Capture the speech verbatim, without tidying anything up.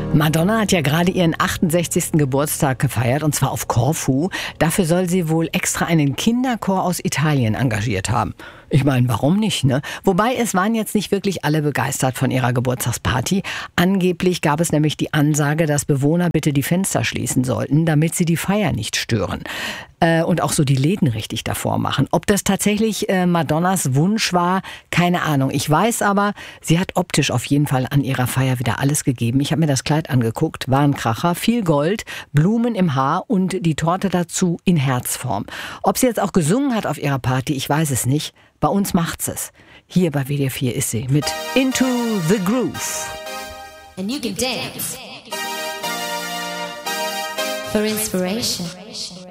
Madonna hat ja gerade ihren achtundsechzigsten Geburtstag gefeiert, und zwar auf Korfu. Dafür soll sie wohl extra einen Kinderchor aus Italien engagiert haben. Ich meine, warum nicht, ne? Wobei, es waren jetzt nicht wirklich alle begeistert von ihrer Geburtstagsparty. Angeblich gab es nämlich die Ansage, dass Bewohner bitte die Fenster schließen sollten, damit sie die Feier nicht stören. Äh, und auch so die Läden richtig davor machen. Ob das tatsächlich äh, Madonnas Wunsch war, keine Ahnung. Ich weiß aber, sie hat optisch auf jeden Fall an ihrer Feier wieder alles gegeben. Ich habe mir das Kleid angeguckt, war ein Kracher, viel Gold, Blumen im Haar und die Torte dazu in Herzform. Ob sie jetzt auch gesungen hat auf ihrer Party, ich weiß es nicht. Bei uns macht's es. Hier bei W D R vier ist sie mit Into the Groove. And you can dance for inspiration.